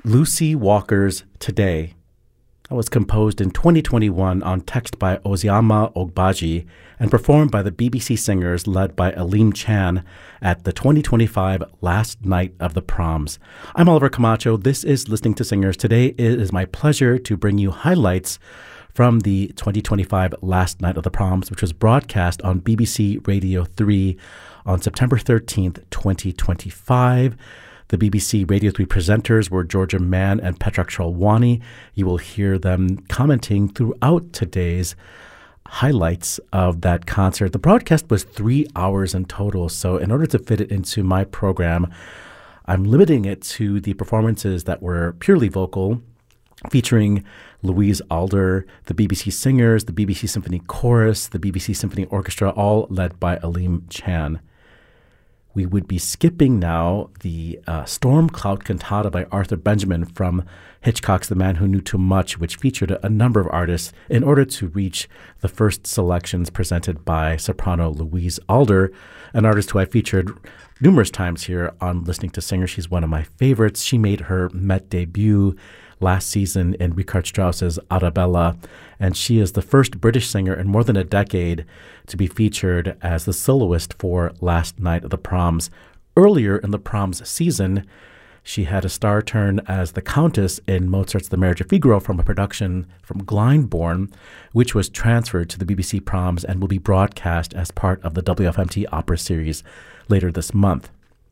Lucy Walker's Today. That was composed in 2021 on text by Ozioma Ogbaji and performed by the BBC Singers led by Aleem Chan at the 2025 Last Night of the Proms. I'm Oliver Camacho. This is Listening to Singers. Today it is my pleasure to bring you highlights from the 2025 Last Night of the Proms, which was broadcast on BBC Radio 3 on September 13th, 2025. The BBC Radio 3 presenters were Georgia Mann and Petrak Cholwani. You will hear them commenting throughout today's highlights of that concert. The broadcast was 3 hours in total, so in order to fit it into my program, I'm limiting it to the performances that were purely vocal, featuring Louise Alder, the BBC Singers, the BBC Symphony Chorus, the BBC Symphony Orchestra, all led by Aleem Chan. We would be skipping now the Storm Cloud Cantata by Arthur Benjamin from Hitchcock's The Man Who Knew Too Much, which featured a number of artists, in order to reach the first selections presented by soprano Louise Alder, an artist who I featured numerous times here on Listening to Singers. She's one of my favorites. She made her Met debut last season in Richard Strauss's Arabella, and she is the first British singer in more than a decade to be featured as the soloist for Last Night of the Proms. Earlier in the Proms season, she had a star turn as the Countess in Mozart's The Marriage of Figaro from a production from Glyndebourne, which was transferred to the BBC Proms and will be broadcast as part of the WFMT opera series later this month.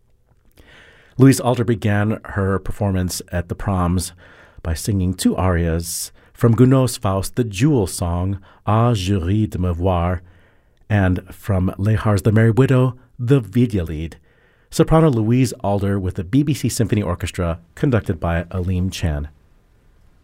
Louise Alder began her performance at the Proms by singing two arias from Gounod's Faust, the Jewel song, Ah, je ris de me voir, and from Lehar's The Merry Widow, the Videalied. Soprano Louise Alder with the BBC Symphony Orchestra, conducted by Aleem Chan.